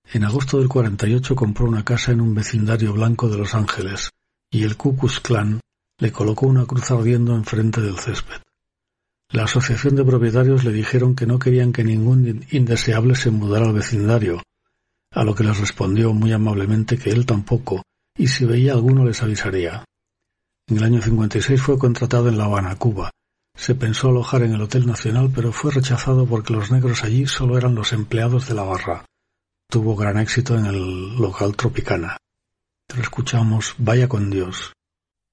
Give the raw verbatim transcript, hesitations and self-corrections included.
En agosto del cuarenta y ocho compró una casa en un vecindario blanco de Los Ángeles y el Ku Klux Klan le colocó una cruz ardiendo enfrente del césped. La asociación de propietarios le dijeron que no querían que ningún indeseable se mudara al vecindario, a lo que les respondió muy amablemente que él tampoco, y si veía alguno les avisaría. En el año cincuenta y seis fue contratado en La Habana, Cuba. Se pensó alojar en el Hotel Nacional, pero fue rechazado porque los negros allí solo eran los empleados de la barra. Tuvo gran éxito en el local Tropicana. Pero escuchamos Vaya con Dios.